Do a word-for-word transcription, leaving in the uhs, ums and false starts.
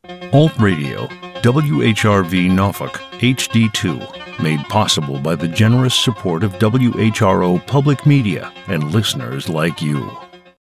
Alt Radio, W H R V Norfolk, H D two, made possible by the generous support of W H R O Public Media and listeners like you.